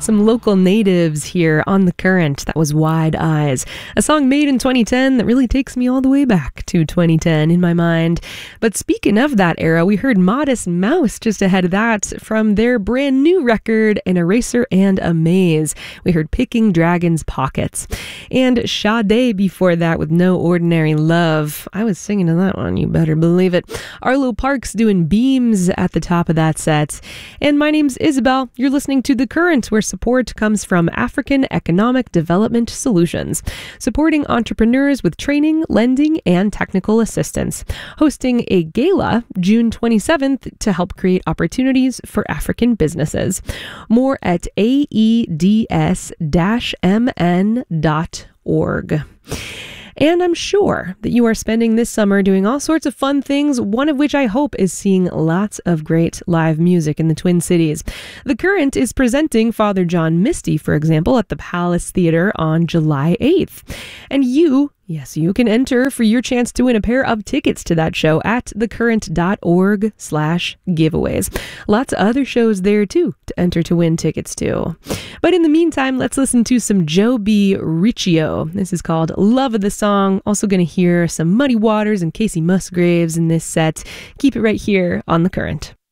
Some local natives here on The Current. That was Wide Eyes, a song made in 2010 that really takes me all the way back to 2010 in my mind. But speaking of that era, we heard Modest Mouse just ahead of that from their brand new record, An Eraser and a Maze. We heard Picking Dragon's Pockets. And Sade before that with No Ordinary Love. I was singing to that one, you better believe it. Arlo Parks doing Beams at the top of that set. And my name's Isabel. You're listening to The Current, where support comes from African Economic Development Solutions, supporting entrepreneurs with training, lending, and technical assistance. Hosting a gala June 27th to help create opportunities for African businesses. More at aeds-mn.org. And I'm sure that you are spending this summer doing all sorts of fun things, one of which I hope is seeing lots of great live music in the Twin Cities. The Current is presenting Father John Misty, for example, at the Palace Theater on July 8th. And you can enter for your chance to win a pair of tickets to that show at thecurrent.org/giveaways. Lots of other shows there too to enter to win tickets to. But in the meantime, let's listen to some Joe B. Riccio. This is called Love of the Song. Also going to hear some Muddy Waters and Casey Musgraves in this set. Keep it right here on The Current.